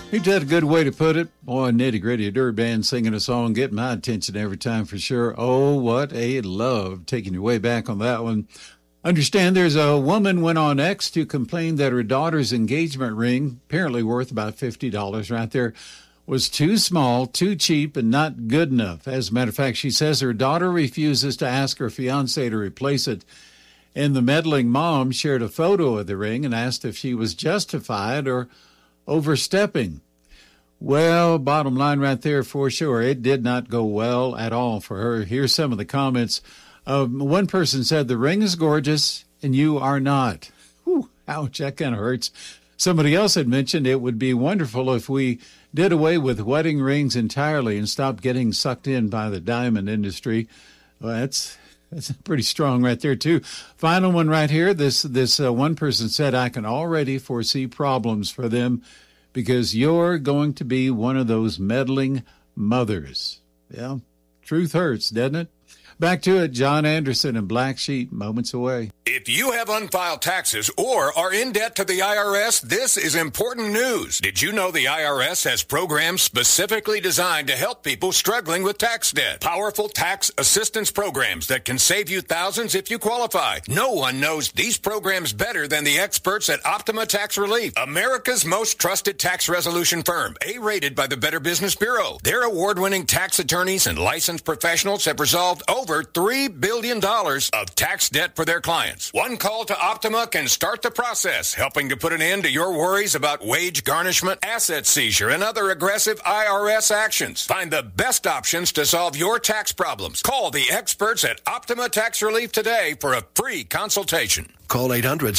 Ain't that a good way to put it? Boy, Nitty Gritty Dirt Band singing a song, getting my attention every time for sure. Oh, what a love. Taking you way back on that one. Understand there's a woman went on X to complain that her daughter's engagement ring, apparently worth about $50 right there, was too small, too cheap, and not good enough. As a matter of fact, she says her daughter refuses to ask her fiancé to replace it. And the meddling mom shared a photo of the ring and asked if she was justified or overstepping. Well, bottom line right there for sure, it did not go well at all for her. Here's some of the comments. One person said, the ring is gorgeous and you are not. Whew, ouch, that kind of hurts. Somebody else had mentioned it would be wonderful if we did away with wedding rings entirely and stopped getting sucked in by the diamond industry. Well, that's pretty strong right there, too. Final one right here. This one person said, I can already foresee problems for them because you're going to be one of those meddling mothers. Yeah, truth hurts, doesn't it? Back to it, John Anderson and Black Sheep, moments away. If you have unfiled taxes or are in debt to the IRS, this is important news. Did you know the IRS has programs specifically designed to help people struggling with tax debt? Powerful tax assistance programs that can save you thousands if you qualify. No one knows these programs better than the experts at Optima Tax Relief, America's most trusted tax resolution firm, A-rated by the Better Business Bureau. Their award-winning tax attorneys and licensed professionals have resolved over $3 billion of tax debt for their clients. One call to Optima can start the process, helping to put an end to your worries about wage garnishment, asset seizure, and other aggressive IRS actions. Find the best options to solve your tax problems. Call the experts at Optima Tax Relief today for a free consultation. Call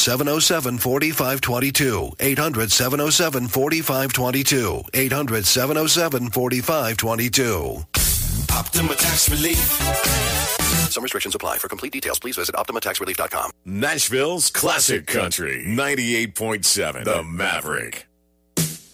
800-707-4522. 800-707-4522. 800-707-4522. Optima Tax Relief. Some restrictions apply. For complete details, please visit OptimaTaxRelief.com. Nashville's Classic Country, 98.7, The Maverick.